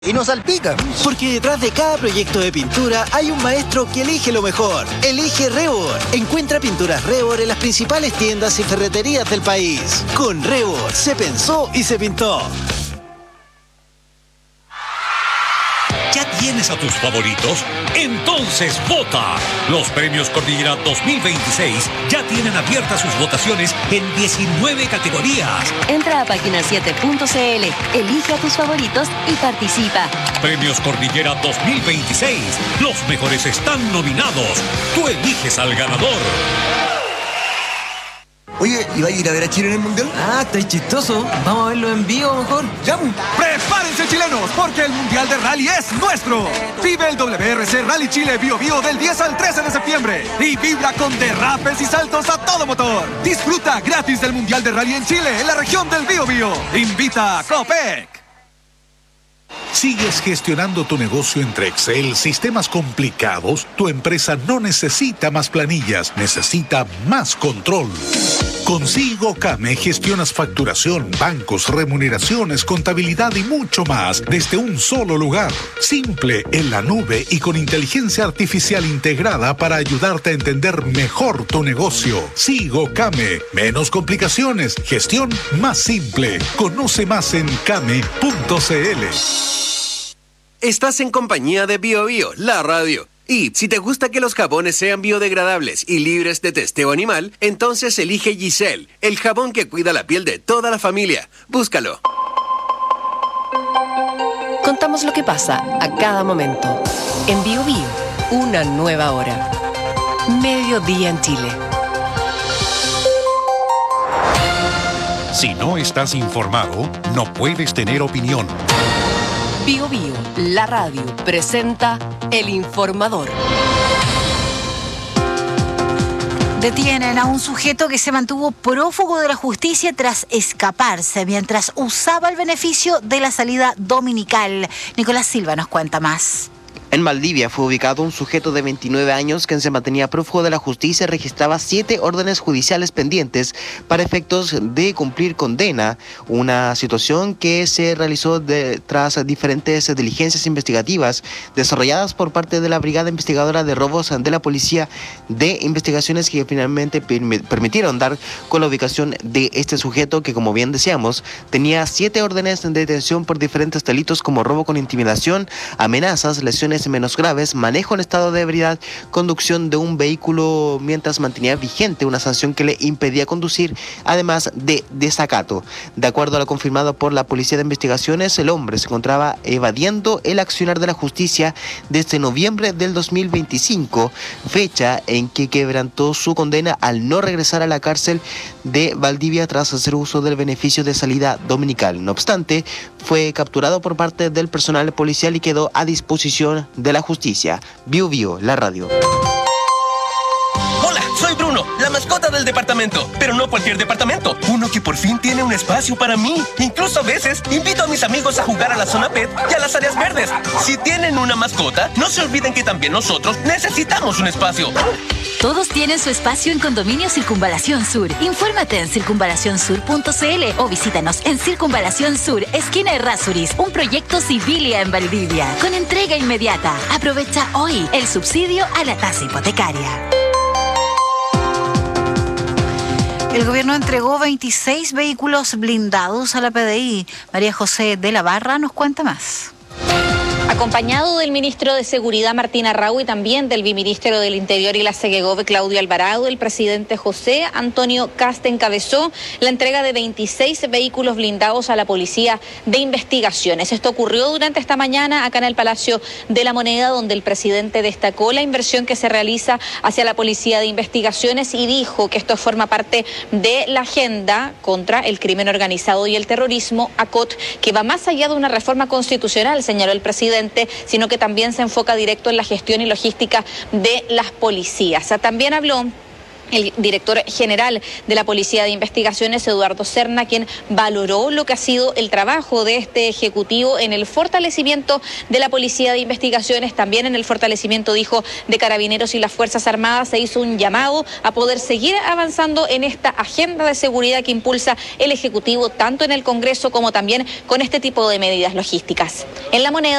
Y nos salpica. Porque detrás de cada proyecto de pintura hay un maestro que elige lo mejor. Elige Rebor. Encuentra pinturas Rebor en las principales tiendas y ferreterías del país. Con Rebor se pensó y se pintó. ¿Ya tienes a tus favoritos? Entonces vota. Los premios Cordillera 2026 ya tienen abiertas sus votaciones en 19 categorías. Entra a página7.cl, elige a tus favoritos y participa. Premios Cordillera 2026. Los mejores están nominados. Tú eliges al ganador. Oye, ¿y va a ir a ver a Chile en el Mundial? Ah, está chistoso. Vamos a verlo en vivo mejor. ¡Ya! ¡Prepárense, chilenos! Porque el Mundial de Rally es nuestro. Vive el WRC Rally Chile Bio Bio del 10 al 13 de septiembre. Y vibra con derrapes y saltos a todo motor. Disfruta gratis del Mundial de Rally en Chile, en la región del Bio Bio. Invita a Copec. ¿Sigues gestionando tu negocio entre Excel, sistemas complicados? Tu empresa no necesita más planillas, necesita más control. Con SigoCame gestionas facturación, bancos, remuneraciones, contabilidad y mucho más desde un solo lugar. Simple, en la nube y con inteligencia artificial integrada para ayudarte a entender mejor tu negocio. SigoCame. Menos complicaciones, gestión más simple. Conoce más en came.cl. Estás en compañía de BioBio, la radio. Y si te gusta que los jabones sean biodegradables y libres de testeo animal, entonces elige Giselle, el jabón que cuida la piel de toda la familia. Búscalo. Contamos lo que pasa a cada momento. En BioBio, una nueva hora. Mediodía en Chile. Si no estás informado, no puedes tener opinión. BioBio, la radio, presenta El Informador. Detienen a un sujeto que se mantuvo prófugo de la justicia tras escaparse mientras usaba el beneficio de la salida dominical. Nicolás Silva nos cuenta más. En Valdivia fue ubicado un sujeto de 29 años que se mantenía prófugo de la justicia y registraba 7 órdenes judiciales pendientes para efectos de cumplir condena, una situación que se realizó tras diferentes diligencias investigativas desarrolladas por parte de la Brigada Investigadora de Robos de la Policía de Investigaciones, que finalmente permitieron dar con la ubicación de este sujeto que, como bien decíamos, tenía 7 órdenes de detención por diferentes delitos como robo con intimidación, amenazas, lesiones menos graves, manejo en estado de ebriedad, conducción de un vehículo mientras mantenía vigente una sanción que le impedía conducir, además de desacato. De acuerdo a lo confirmado por la Policía de Investigaciones, el hombre se encontraba evadiendo el accionar de la justicia desde noviembre del 2025, fecha en que quebrantó su condena al no regresar a la cárcel de Valdivia tras hacer uso del beneficio de salida dominical. No obstante, fue capturado por parte del personal policial y quedó a disposición de la justicia. BioBio, la radio. Hola, soy Bruno, la mascota del departamento, pero no cualquier departamento, uno que por fin tiene un espacio para mí. Incluso a veces invito a mis amigos a jugar a la zona pet y a las áreas verdes. Si tienen una mascota, no se olviden que también nosotros necesitamos un espacio. Todos tienen su espacio en Condominio Circunvalación Sur. Infórmate en circunvalacionsur.cl o visítanos en Circunvalación Sur, esquina Errázuriz, un proyecto Civilia en Valdivia, con entrega inmediata. Aprovecha hoy el subsidio a la tasa hipotecaria. El gobierno entregó 26 vehículos blindados a la PDI. María José de la Barra nos cuenta más. Acompañado del ministro de Seguridad, Martín Arrau, y también del viceministro del Interior y la Segegov, Claudio Alvarado, el presidente José Antonio Kast encabezó la entrega de 26 vehículos blindados a la Policía de Investigaciones. Esto ocurrió durante esta mañana acá en el Palacio de la Moneda, donde el presidente destacó la inversión que se realiza hacia la Policía de Investigaciones y dijo que esto forma parte de la agenda contra el crimen organizado y el terrorismo, ACOT, que va más allá de una reforma constitucional, señaló el presidente, sino que también se enfoca directo en la gestión y logística de las policías. También habló el director general de la Policía de Investigaciones, Eduardo Serna, quien valoró lo que ha sido el trabajo de este ejecutivo en el fortalecimiento de la Policía de Investigaciones, también en el fortalecimiento, dijo, de Carabineros y las Fuerzas Armadas. Se hizo un llamado a poder seguir avanzando en esta agenda de seguridad que impulsa el Ejecutivo, tanto en el Congreso como también con este tipo de medidas logísticas. En La Moneda.